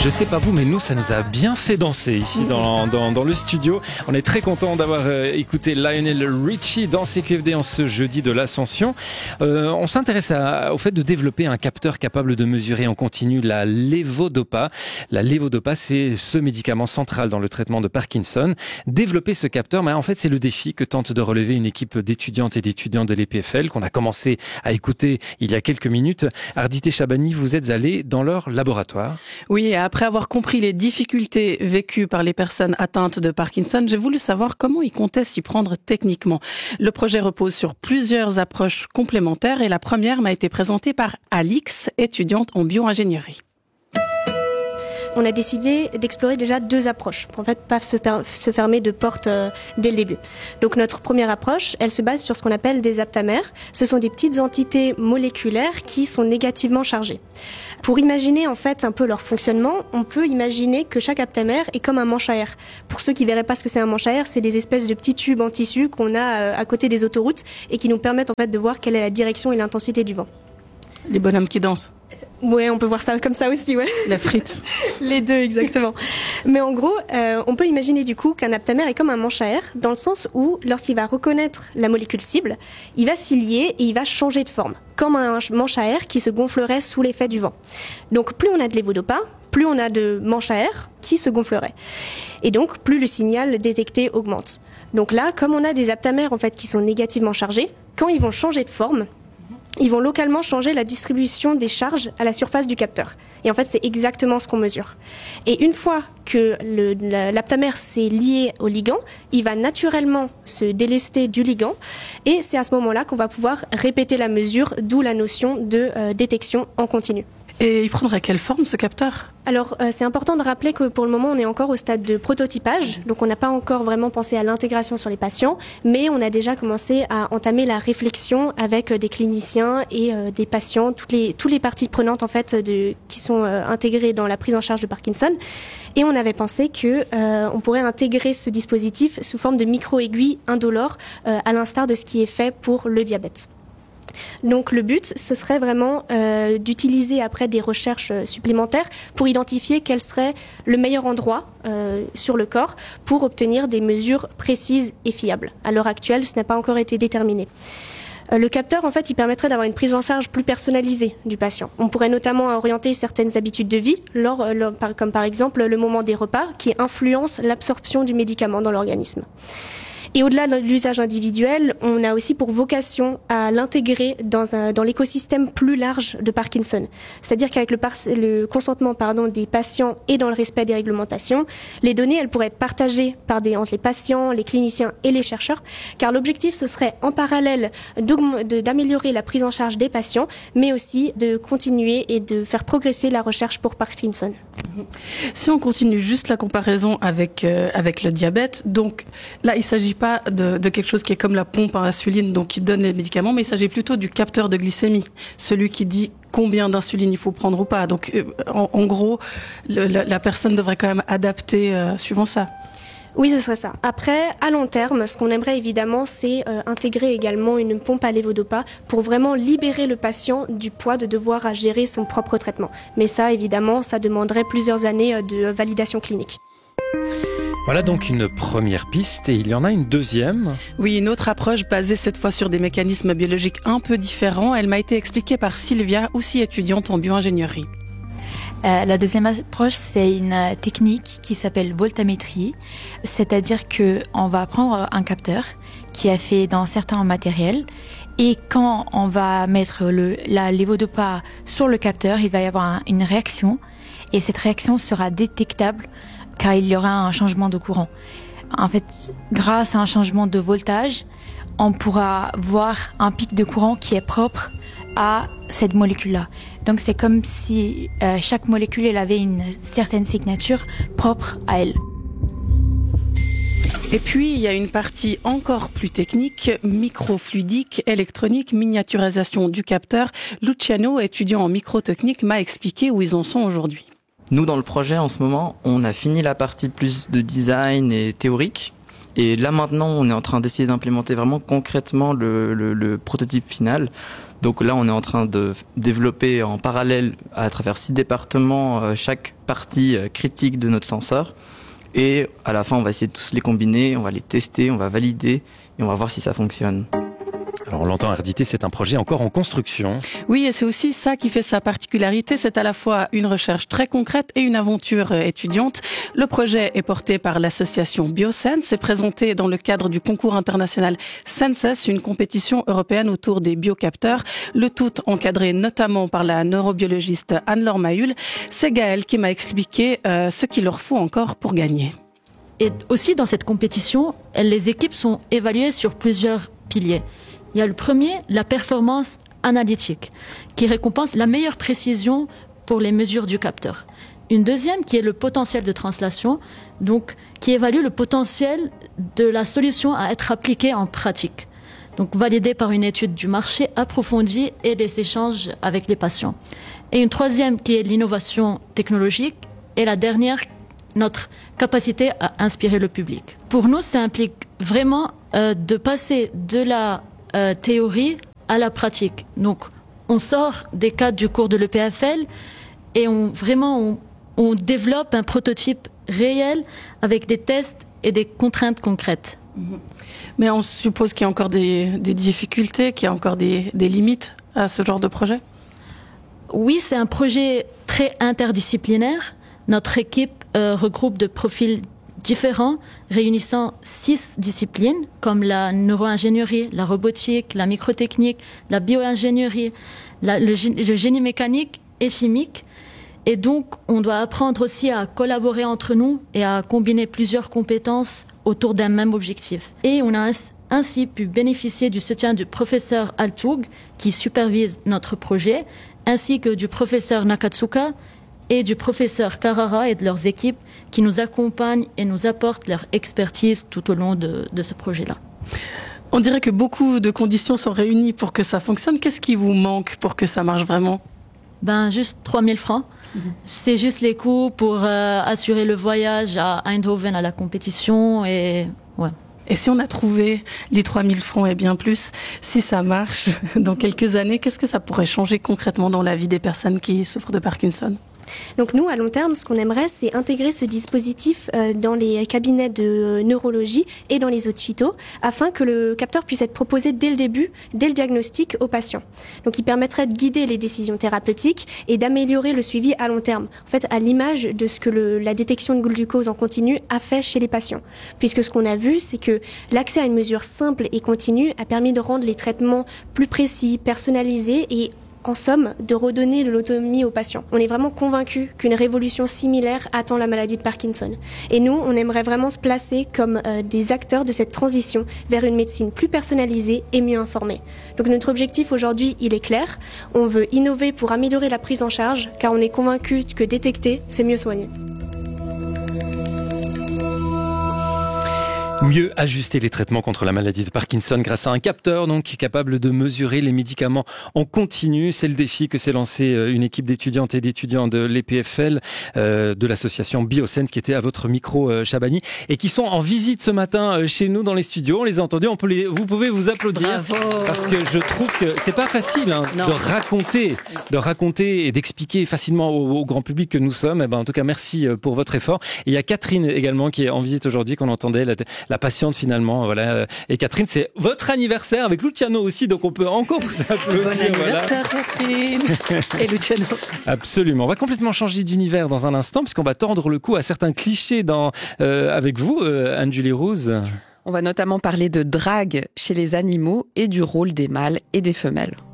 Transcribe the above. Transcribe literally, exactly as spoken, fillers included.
Je sais pas vous, mais nous, ça nous a bien fait danser ici dans, dans, dans le studio. On est très content d'avoir euh, écouté Lionel Richie dans C Q F D en ce jeudi de l'Ascension. Euh, on s'intéresse à, au fait de développer un capteur capable de mesurer en continu la lévodopa. La lévodopa, c'est ce médicament central dans le traitement de Parkinson. Développer ce capteur, mais en fait, c'est le défi que tente de relever une équipe d'étudiantes et d'étudiants de l'E P F L qu'on a commencé à écouter il y a quelques minutes. Ardité Chabani, vous êtes allé dans leur laboratoire. Oui, et après avoir compris les difficultés vécues par les personnes atteintes de Parkinson, j'ai voulu savoir comment ils comptaient s'y prendre techniquement. Le projet repose sur plusieurs approches complémentaires et la première m'a été présentée par Alix, étudiante en bio-ingénierie. On a décidé d'explorer déjà deux approches pour en fait pas se, per- se fermer de porte euh, dès le début. Donc notre première approche, elle se base sur ce qu'on appelle des aptamères. Ce sont des petites entités moléculaires qui sont négativement chargées. Pour imaginer en fait un peu leur fonctionnement, on peut imaginer que chaque aptamère est comme un manche à air. Pour ceux qui verraient pas ce que c'est un manche à air, c'est des espèces de petits tubes en tissu qu'on a euh, à côté des autoroutes et qui nous permettent en fait de voir quelle est la direction et l'intensité du vent. Les bonhommes qui dansent. Ouais, on peut voir ça comme ça aussi, ouais. La frite. Les deux, exactement. Mais en gros, euh, on peut imaginer du coup qu'un aptamère est comme un manche à air, dans le sens où, lorsqu'il va reconnaître la molécule cible, il va s'y lier et il va changer de forme, comme un manche à air qui se gonflerait sous l'effet du vent. Donc plus on a de lévodopa, plus on a de manche à air qui se gonflerait. Et donc, plus le signal détecté augmente. Donc là, comme on a des aptamères en fait qui sont négativement chargés, quand ils vont changer de forme, ils vont localement changer la distribution des charges à la surface du capteur. Et en fait, c'est exactement ce qu'on mesure. Et une fois que le, l'aptamère s'est lié au ligand, il va naturellement se délester du ligand. Et c'est à ce moment-là qu'on va pouvoir répéter la mesure, d'où la notion de euh, détection en continu. Et il prendrait quelle forme ce capteur ? Alors, euh, c'est important de rappeler que pour le moment, on est encore au stade de prototypage. Donc, on n'a pas encore vraiment pensé à l'intégration sur les patients, mais on a déjà commencé à entamer la réflexion avec euh, des cliniciens et euh, des patients, toutes les, toutes les parties prenantes en fait de, qui sont euh, intégrées dans la prise en charge de Parkinson. Et on avait pensé que euh, on pourrait intégrer ce dispositif sous forme de micro-aiguilles indolores, euh, à l'instar de ce qui est fait pour le diabète. Donc le but, ce serait vraiment euh, d'utiliser après des recherches supplémentaires pour identifier quel serait le meilleur endroit euh, sur le corps pour obtenir des mesures précises et fiables. À l'heure actuelle, ce n'a pas encore été déterminé. Euh, le capteur, en fait, il permettrait d'avoir une prise en charge plus personnalisée du patient. On pourrait notamment orienter certaines habitudes de vie, lors, lors, comme par exemple le moment des repas, qui influence l'absorption du médicament dans l'organisme. Et au-delà de l'usage individuel, on a aussi pour vocation à l'intégrer dans, un, dans l'écosystème plus large de Parkinson. C'est-à-dire qu'avec le, par, le consentement pardon, des patients et dans le respect des réglementations, les données elles pourraient être partagées par des, entre les patients, les cliniciens et les chercheurs, car l'objectif ce serait en parallèle de, d'améliorer la prise en charge des patients, mais aussi de continuer et de faire progresser la recherche pour Parkinson. Si on continue juste la comparaison avec euh, avec le diabète, donc là il s'agit pas de, de quelque chose qui est comme la pompe à insuline, donc qui donne les médicaments, mais il s'agit plutôt du capteur de glycémie, celui qui dit combien d'insuline il faut prendre ou pas. Donc euh, en, en gros, le, la, la personne devrait quand même adapter euh, suivant ça. Oui, ce serait ça. Après, à long terme, ce qu'on aimerait évidemment, c'est euh, intégrer également une pompe à lévodopa pour vraiment libérer le patient du poids de devoir à gérer son propre traitement. Mais ça, évidemment, ça demanderait plusieurs années de validation clinique. Voilà donc une première piste et il y en a une deuxième. Oui, une autre approche basée cette fois sur des mécanismes biologiques un peu différents. Elle m'a été expliquée par Sylvia, aussi étudiante en bio-ingénierie. Euh, la deuxième approche, c'est une technique qui s'appelle voltammétrie, c'est-à-dire que on va prendre un capteur qui est fait dans certains matériels et quand on va mettre le, la lévodopa sur le capteur, il va y avoir un, une réaction et cette réaction sera détectable car il y aura un changement de courant. En fait, grâce à un changement de voltage, on pourra voir un pic de courant qui est propre à cette molécule-là. Donc c'est comme si euh, chaque molécule elle avait une certaine signature propre à elle. Et puis il y a une partie encore plus technique, microfluidique, électronique, miniaturisation du capteur. Luciano, étudiant en microtechnique, m'a expliqué où ils en sont aujourd'hui. Nous, dans le projet, en ce moment, on a fini la partie plus de design et théorique. Et là maintenant, on est en train d'essayer d'implémenter vraiment concrètement le, le, le prototype final. Donc là, on est en train de développer en parallèle à travers six départements euh, chaque partie euh, critique de notre senseur. Et à la fin, on va essayer de tous les combiner, on va les tester, on va valider et on va voir si ça fonctionne. Alors on l'entend, R D T, c'est un projet encore en construction. Oui, et c'est aussi ça qui fait sa particularité. C'est à la fois une recherche très concrète et une aventure étudiante. Le projet est porté par l'association Biosense et présenté dans le cadre du concours international Senses, une compétition européenne autour des biocapteurs. Le tout encadré notamment par la neurobiologiste Anne-Laure Mahul. C'est Gaëlle qui m'a expliqué euh, ce qu'il leur faut encore pour gagner. Et aussi dans cette compétition, les équipes sont évaluées sur plusieurs piliers. Il y a le premier, la performance analytique, qui récompense la meilleure précision pour les mesures du capteur. Une deuxième qui est le potentiel de translation, donc qui évalue le potentiel de la solution à être appliquée en pratique. Donc validée par une étude du marché approfondie et des échanges avec les patients. Et une troisième qui est l'innovation technologique. Et la dernière, notre capacité à inspirer le public. Pour nous, ça implique vraiment euh, de passer de la Euh, théorie à la pratique. Donc, on sort des cadres du cours de l'E P F L et on vraiment on, on développe un prototype réel avec des tests et des contraintes concrètes. Mais on suppose qu'il y a encore des, des difficultés, qu'il y a encore des, des limites à ce genre de projet? Oui, c'est un projet très interdisciplinaire. Notre équipe euh, regroupe de profils différents, réunissant six disciplines comme la neuroingénierie, la robotique, la microtechnique, la bioingénierie, la, le, le génie mécanique et chimique. Et donc, on doit apprendre aussi à collaborer entre nous et à combiner plusieurs compétences autour d'un même objectif. Et on a ainsi pu bénéficier du soutien du professeur Altoug, qui supervise notre projet, ainsi que du professeur Nakatsuka, et du professeur Carrara et de leurs équipes qui nous accompagnent et nous apportent leur expertise tout au long de, de ce projet-là. On dirait que beaucoup de conditions sont réunies pour que ça fonctionne. Qu'est-ce qui vous manque pour que ça marche vraiment? Ben, juste trois mille francs. Mmh. C'est juste les coûts pour euh, assurer le voyage à Eindhoven à la compétition et ouais. Et si on a trouvé les trois mille francs et bien plus, si ça marche dans quelques années, qu'est-ce que ça pourrait changer concrètement dans la vie des personnes qui souffrent de Parkinson? Donc nous, à long terme, ce qu'on aimerait, c'est intégrer ce dispositif euh, dans les cabinets de neurologie et dans les hôpitaux, afin que le capteur puisse être proposé dès le début, dès le diagnostic aux patients. Donc il permettrait de guider les décisions thérapeutiques et d'améliorer le suivi à long terme, en fait à l'image de ce que le, la détection de glucose en continu a fait chez les patients. Puisque ce qu'on a vu, c'est que l'accès à une mesure simple et continue a permis de rendre les traitements plus précis, personnalisés et en somme, de redonner de l'autonomie aux patients. On est vraiment convaincus qu'une révolution similaire attend la maladie de Parkinson. Et nous, on aimerait vraiment se placer comme euh, des acteurs de cette transition vers une médecine plus personnalisée et mieux informée. Donc notre objectif aujourd'hui, il est clair. On veut innover pour améliorer la prise en charge, car on est convaincus que détecter, c'est mieux soigner. Mieux ajuster les traitements contre la maladie de Parkinson grâce à un capteur donc capable de mesurer les médicaments en continu. C'est le défi que s'est lancé une équipe d'étudiantes et d'étudiants de l'E P F L, euh, de l'association Biosense qui était à votre micro, euh, Chabani, et qui sont en visite ce matin euh, chez nous dans les studios. On les a entendus. On peut les, vous pouvez vous applaudir. Bravo. Parce que je trouve que c'est pas facile hein, de raconter, de raconter et d'expliquer facilement au, au grand public que nous sommes. Eh ben, en tout cas, merci pour votre effort. Et il y a Catherine également qui est en visite aujourd'hui, qu'on entendait. La, la patiente finalement, voilà. Et Catherine, c'est votre anniversaire avec Luciano aussi, donc on peut encore vous applaudir. Bon anniversaire, voilà. Catherine et Luciano. Absolument. On va complètement changer d'univers dans un instant, puisqu'on va tordre le cou à certains clichés dans, euh, avec vous, euh, Anne-Julie Rouse. On va notamment parler de drague chez les animaux et du rôle des mâles et des femelles.